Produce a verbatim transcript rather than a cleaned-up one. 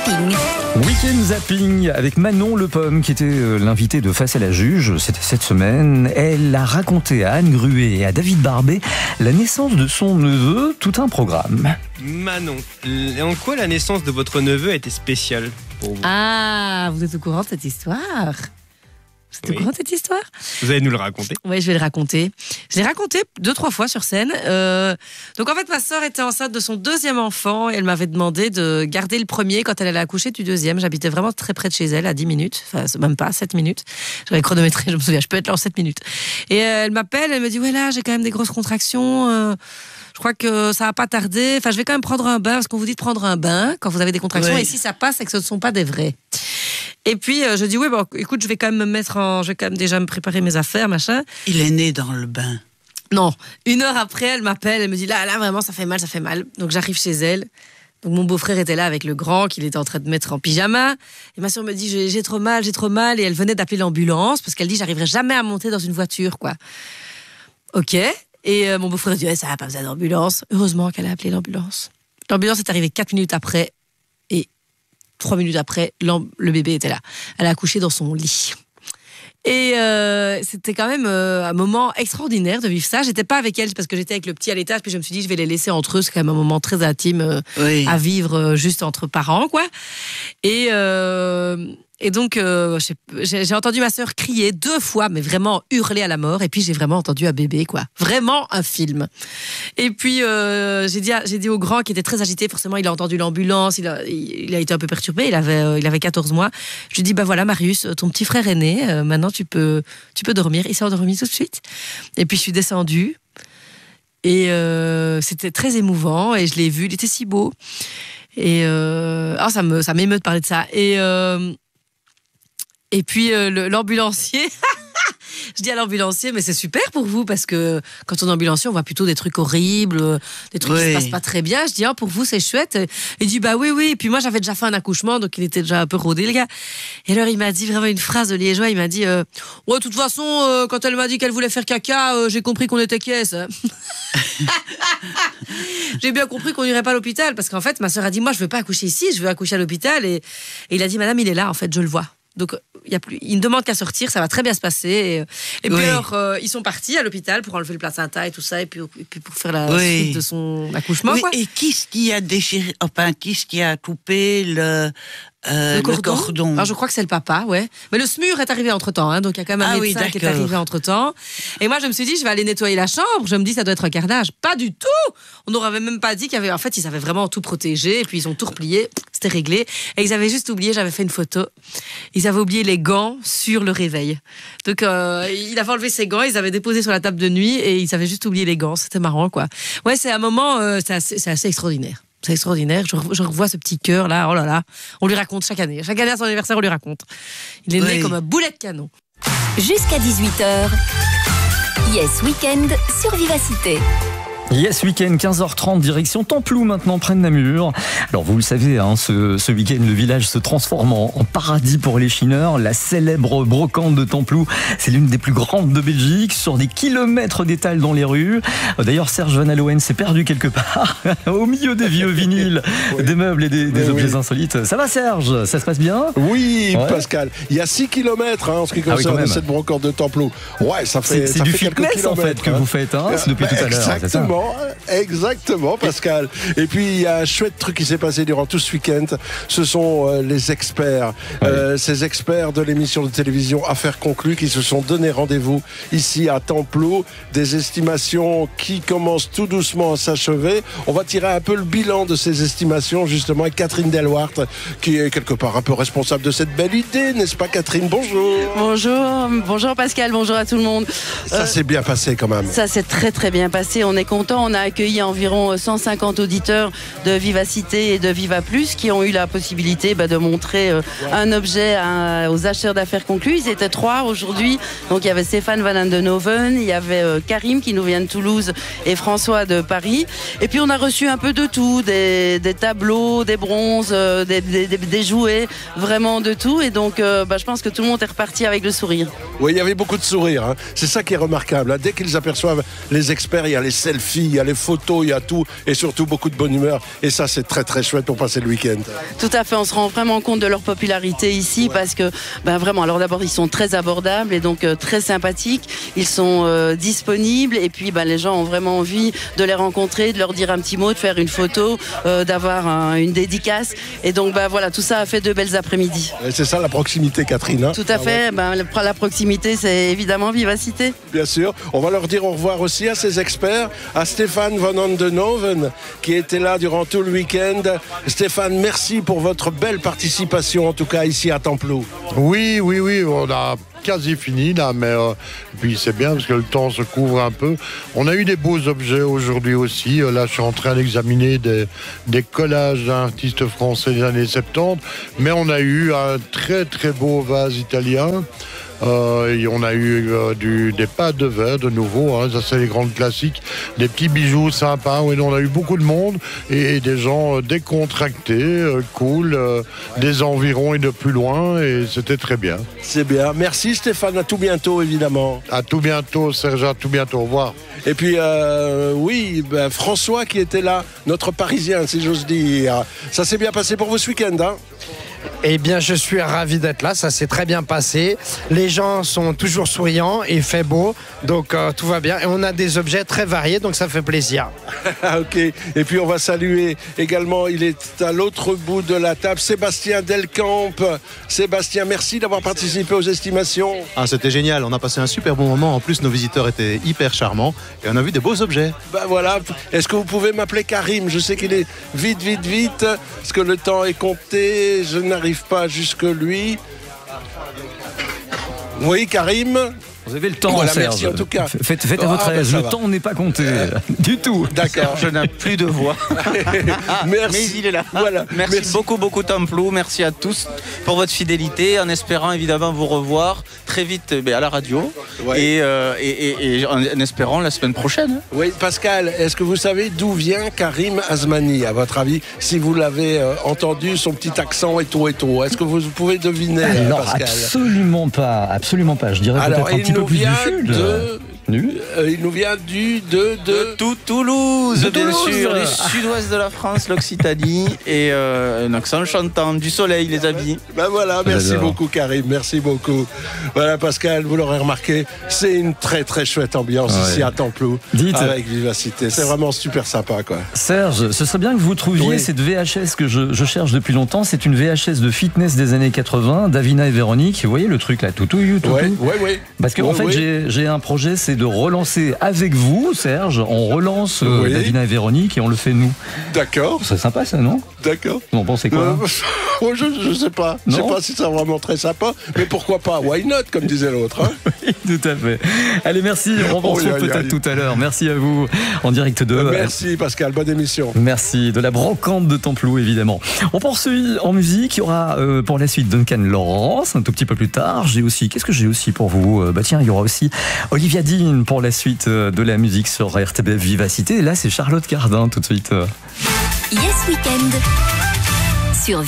zapping. Week-end zapping avec Manon Le Pomme qui était l'invitée de Face à la Juge. C'était cette semaine. Elle a raconté à Anne Gruet et à David Barbet la naissance de son neveu, tout un programme. Manon, en quoi la naissance de votre neveu a été spéciale pour vous? Ah, vous êtes au courant de cette histoire? Vous êtes Oui. au courant de cette histoire? Vous allez nous le raconter? Oui, je vais le raconter. Je l'ai raconté deux, trois fois sur scène. Euh, donc en fait, ma sœur était enceinte de son deuxième enfant et elle m'avait demandé de garder le premier quand elle allait accoucher du deuxième. J'habitais vraiment très près de chez elle, à dix minutes. Enfin, même pas, sept minutes. J'avais chronométré, je me souviens, je peux être là en sept minutes. Et euh, elle m'appelle, elle me dit, ouais là, j'ai quand même des grosses contractions. Euh, je crois que ça va pas tarder. Enfin, je vais quand même prendre un bain parce qu'on vous dit de prendre un bain quand vous avez des contractions. Oui. Et si ça passe, c'est que ce ne sont pas des vrais. Et puis, euh, je dis, oui, bon, écoute, je vais quand même me mettre en... Je vais quand même déjà me préparer mes affaires, machin. Il est né dans le bain. Non, une heure après, elle m'appelle, elle me dit, là, là, vraiment, ça fait mal, ça fait mal. Donc, j'arrive chez elle. Donc, mon beau-frère était là avec le grand, qu'il était en train de mettre en pyjama. Et ma soeur me dit, j'ai, j'ai trop mal, j'ai trop mal. Et elle venait d'appeler l'ambulance, parce qu'elle dit, j'arriverai jamais à monter dans une voiture, quoi. Ok. Et euh, mon beau-frère dit, ouais, ça n'a pas besoin d'ambulance. Heureusement qu'elle a appelé l'ambulance. L'ambulance est arrivée quatre minutes après. Et trois minutes après, le bébé était là. Elle a accouché dans son lit. Et euh, c'était quand même euh, un moment extraordinaire de vivre ça. J'étais pas avec elle parce que j'étais avec le petit à l'étage, puis je me suis dit je vais les laisser entre eux. C'est quand même un moment très intime euh, Oui. à vivre euh, juste entre parents, quoi. Et euh, et donc euh, j'ai, j'ai entendu ma sœur crier deux fois, mais vraiment hurler à la mort. Et puis j'ai vraiment entendu un bébé, quoi. Vraiment un film. Et puis euh, j'ai dit à, j'ai dit au grand qui était très agité. Forcément, il a entendu l'ambulance. Il a il a été un peu perturbé. Il avait euh, il avait quatorze mois. Je lui ai dit bah voilà Marius, ton petit frère est né. Euh, maintenant tu peux tu peux dormir. Il s'est endormi tout de suite. Et puis je suis descendue. Et euh, c'était très émouvant. Et je l'ai vu. Il était si beau. Et euh, oh, ça me ça m'émeut de parler de ça. Et euh, Et puis euh, le, l'ambulancier, je dis à l'ambulancier, mais c'est super pour vous parce que quand on est ambulancier, on voit plutôt des trucs horribles, des trucs Oui. qui se passent pas très bien. Je dis, ah, pour vous, c'est chouette. Il dit, bah oui, oui. Et puis moi, j'avais déjà fait un accouchement, donc il était déjà un peu rodé, le gars. Et alors, il m'a dit vraiment une phrase de liégeois. Il m'a dit, euh, ouais, de toute façon, euh, quand elle m'a dit qu'elle voulait faire caca, euh, j'ai compris qu'on était caisse. J'ai bien compris qu'on n'irait pas à l'hôpital parce qu'en fait, ma sœur a dit, moi, je veux pas accoucher ici, je veux accoucher à l'hôpital. Et, et il a dit, madame, il est là, en fait, je le vois. Donc, il, y a plus, il ne demande qu'à sortir, ça va très bien se passer. Et, et puis, Oui. alors, euh, ils sont partis à l'hôpital pour enlever le placenta et tout ça, et puis, et puis pour faire la Oui. suite de son accouchement. Oui, Quoi. et qui ce qui a déchiré, enfin, qui ce qui a coupé le, euh, Le cordon. le cordon Alors, je crois que c'est le papa, ouais. Mais le S M U R est arrivé entre-temps, hein, donc il y a quand même un Ah oui, médecin qui est d'accord. arrivé entre-temps. Et moi, je me suis dit, je vais aller nettoyer la chambre. Je me dis, ça doit être un carnage. Pas du tout. On n'aurait même pas dit qu'il y avait... En fait, ils avaient vraiment tout protégé, et puis ils ont tout replié. C'était réglé. Et ils avaient juste oublié, j'avais fait une photo, ils avaient oublié les gants sur le réveil. Donc, euh, il avait enlevé ses gants, ils avaient déposé sur la table de nuit, et ils avaient juste oublié les gants. C'était marrant, quoi. Ouais, c'est un moment, euh, c'est, assez, c'est assez extraordinaire. C'est extraordinaire. Je, re- je revois ce petit cœur là. Oh là là. On lui raconte chaque année. Chaque année à son anniversaire, on lui raconte. Il est né Oui. comme un boulet de canon. Jusqu'à dix-huit heures. Yes Weekend sur Vivacité. Yes Weekend, quinze heures trente, direction Templou maintenant, près de Namur. Alors vous le savez, hein, ce, ce week-end, le village se transforme en, en paradis pour les chineurs. La célèbre brocante de Templou, c'est l'une des plus grandes de Belgique, sur des kilomètres d'étals dans les rues. D'ailleurs, Serge Van Aloen s'est perdu quelque part, au milieu des vieux vinyles, Oui. des meubles et des, des Oui, objets oui. insolites. Ça va Serge? Ça se passe bien? Oui, Ouais. Pascal. Il y a six kilomètres hein, en ce qui Ah oui, concerne quand même. cette brocante de Templou. Ouais, ça fait, C'est, c'est ça du fait quelques fitness en fait kilomètres. que hein. vous faites, hein, c'est depuis Bah, tout à l'heure. c'est ça Exactement, exactement, Pascal. Et puis il y a un chouette truc qui s'est passé durant tout ce week-end. Ce sont euh, les experts, euh, ces experts de l'émission de télévision Affaires conclues qui se sont donné rendez-vous ici à Templou. Des estimations qui commencent tout doucement à s'achever. On va tirer un peu le bilan de ces estimations justement avec Catherine Delwart, qui est quelque part un peu responsable de cette belle idée, n'est-ce pas Catherine? Bonjour. Bonjour, bonjour Pascal, bonjour à tout le monde. Ça Euh, s'est bien passé quand même. Ça s'est très très bien passé, on est content. On a accueilli environ cent cinquante auditeurs de Vivacité et de Viva Plus qui ont eu la possibilité bah, de montrer euh, un objet à- aux acheteurs d'affaires conclues. Ils étaient trois aujourd'hui, donc il y avait Stéphane Van Andenoven, il y avait euh, Karim qui nous vient de Toulouse et François de Paris. Et puis on a reçu un peu de tout, des, des tableaux, des bronzes, euh, des, des- des- des jouets, vraiment de tout. Et donc euh, bah, je pense que tout le monde est reparti avec le sourire. Oui, il y avait beaucoup de sourires. Hein. C'est ça qui est remarquable. Hein. Dès qu'ils aperçoivent les experts, il y a les selfies. filles, il y a les photos, il y a tout, et surtout beaucoup de bonne humeur. Et ça, c'est très très chouette pour passer le week-end. Tout à fait, on se rend vraiment compte de leur popularité ici ouais. parce que ben vraiment, alors d'abord ils sont très abordables et donc euh, très sympathiques, ils sont euh, disponibles et puis ben, les gens ont vraiment envie de les rencontrer, de leur dire un petit mot, de faire une photo, euh, d'avoir un, une dédicace et donc ben, voilà, tout ça a fait de belles après-midi. Et c'est ça la proximité, Catherine, hein? Tout à fait, ah ouais. ben, la, la proximité c'est évidemment Vivacité. Bien sûr, on va leur dire au revoir aussi à ces experts, à Stéphane Van Andenoven qui était là durant tout le week-end. Stéphane, merci pour votre belle participation, en tout cas ici à Temploux. Oui, oui, oui, on a quasi fini là, mais euh, puis c'est bien parce que le temps se couvre un peu. On a eu des beaux objets aujourd'hui aussi. Là, je suis en train d'examiner des, des collages d'artistes français des années soixante-dix, mais on a eu un très très beau vase italien. Euh, et on a eu euh, du, des pâtes de verre de nouveau, hein, ça c'est les grandes classiques, des petits bijoux sympas. Oui, on a eu beaucoup de monde et, et des gens euh, décontractés, euh, cool, euh, des environs et de plus loin, et c'était très bien. C'est bien. Merci Stéphane, à tout bientôt évidemment. À tout bientôt Serge, à tout bientôt, au revoir. Et puis euh, oui, ben, François qui était là, notre Parisien si j'ose dire. Ça s'est bien passé pour vous ce week-end, hein? Eh bien, je suis ravi d'être là, ça s'est très bien passé. Les gens sont toujours souriants, il fait beau, donc euh, tout va bien. Et on a des objets très variés, donc ça fait plaisir. Ok, et puis on va saluer également, il est à l'autre bout de la table, Sébastien Delcamp. Sébastien, merci d'avoir participé aux estimations. Ah, c'était génial, on a passé un super bon moment. En plus, nos visiteurs étaient hyper charmants et on a vu des beaux objets. Ben voilà, est-ce que vous pouvez m'appeler Karim? Je sais qu'il est vite, vite, vite, parce que le temps est compté, je n'arrive pas jusque lui. Oui, Karim. Vous avez le temps, voilà, Serge. merci en tout cas. Faites, faites à votre ah, aise, ben, le va. temps n'est pas compté euh, du tout. D'accord. Je n'ai plus de voix. Merci. Mais il est là. Voilà. Merci, merci beaucoup, beaucoup Temploux. Merci à tous pour votre fidélité, en espérant évidemment vous revoir très vite ben, à la radio ouais. et, euh, et, et, et en espérant la semaine prochaine. Oui, Pascal, est-ce que vous savez d'où vient Karim Azmani, à votre avis, si vous l'avez euh, entendu, son petit accent et tout et tout? Est-ce que vous pouvez deviner, Alors, Pascal? absolument pas, absolument pas. Je dirais Alors, peut-être un petit peu plus du sud. De... Euh, il nous vient du de de, de tout Toulouse, de bien Toulouse. sûr, du sud-ouest de la France, l'Occitanie, et euh, un accent chantant, du soleil, les amis. Ben voilà, merci J'adore. beaucoup Karim, merci beaucoup. Voilà Pascal, vous l'aurez remarqué, c'est une très très chouette ambiance ouais. ici à Temploux, Dites, avec Vivacité. C'est vraiment super sympa quoi. Serge, ce serait bien que vous trouviez oui. cette V H S que je, je cherche depuis longtemps. C'est une V H S de fitness des années quatre-vingts, Davina et Véronique. Vous voyez le truc là, tout tout tout. Ouais, ouais, ouais. Parce qu'en ouais, fait, ouais. j'ai, j'ai un projet, c'est de relancer avec vous, Serge. On relance euh, oui. Davina et Véronique et on le fait nous. D'accord. C'est sympa ça, non? D'accord. Vous en pensez quoi? euh, je, je sais pas. Je sais pas si c'est vraiment très sympa, mais pourquoi pas? Why not, comme disait l'autre. Hein. Oui, tout à fait. Allez, merci. On se retrouve peut-être tout à l'heure. Merci à vous en direct de. Merci Pascal, bonne émission. Merci de la brocante de Temploux, évidemment. On poursuit en musique. Il y aura euh, pour la suite Duncan Lawrence un tout petit peu plus tard. J'ai aussi. Qu'est-ce que j'ai aussi pour vous? Bah tiens, il y aura aussi Olivia Dean pour la suite de la musique sur R T B F Vivacité. Et là, c'est Charlotte Cardin tout de suite. Yes Weekend.